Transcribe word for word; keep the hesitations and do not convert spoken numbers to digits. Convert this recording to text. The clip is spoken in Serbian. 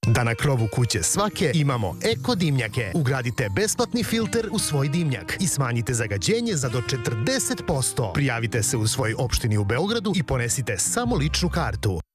Da na krovu kuće svake imamo eko dimnjake. Ugradite besplatni filter u svoj dimnjak i smanjite zagađenje za do četrdeset posto. Prijavite se u svojoj opštini u Beogradu i ponesite samo ličnu kartu.